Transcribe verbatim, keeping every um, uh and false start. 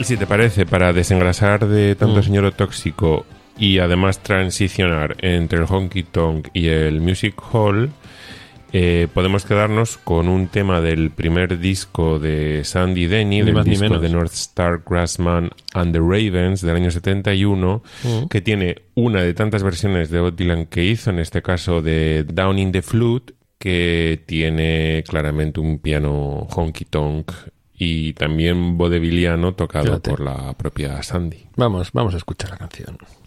Si te parece, para desengrasar de tanto Mm. señor tóxico y además transicionar entre el honky tonk y el music hall, eh, podemos quedarnos con un tema del primer disco de Sandy Denny, Ni del más ni disco menos. de North Star Grassman and the Ravens del año setenta y uno, Mm. que tiene una de tantas versiones de Bob Dylan que hizo, en este caso de Down in the Flute, que tiene claramente un piano honky tonk y también vodeviliano tocado Fíjate. por la propia Sandy. Vamos, vamos a escuchar la canción.